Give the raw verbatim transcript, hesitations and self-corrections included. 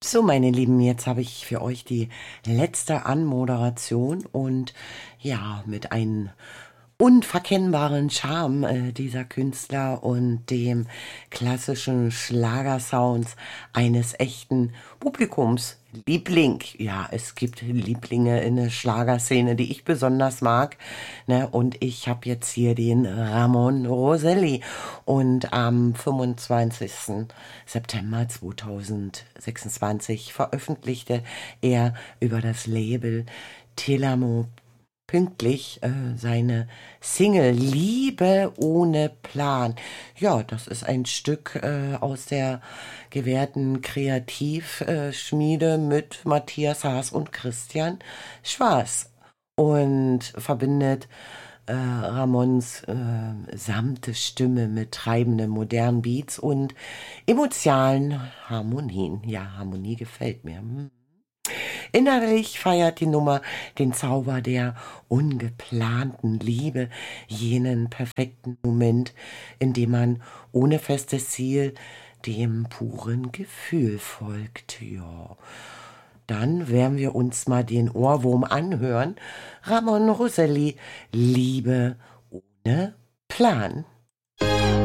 So, meine Lieben, jetzt habe ich für euch die letzte Anmoderation und ja, mit einem unverkennbaren Charme äh, dieser Künstler und dem klassischen Schlagersounds eines echten Publikums. Liebling, ja, es gibt Lieblinge in der Schlagerszene, die ich besonders mag, ne? Und ich habe jetzt hier den Ramon Roselli und am fünfundzwanzigsten September zweitausendsechsundzwanzig veröffentlichte er über das Label Telamo pünktlich äh, seine Single Liebe ohne Plan. Ja, das ist ein Stück äh, aus der gewährten Kreativschmiede mit Matthias Haas und Christian Schwarz und verbindet äh, Ramons äh, samte Stimme mit treibenden modernen Beats und emotionalen Harmonien. Ja, Harmonie gefällt mir. Hm. Innerlich feiert die Nummer den Zauber der ungeplanten Liebe, jenen perfekten Moment, in dem man ohne festes Ziel dem puren Gefühl folgt. Ja, dann werden wir uns mal den Ohrwurm anhören. Ramon Roselli, Liebe ohne Plan.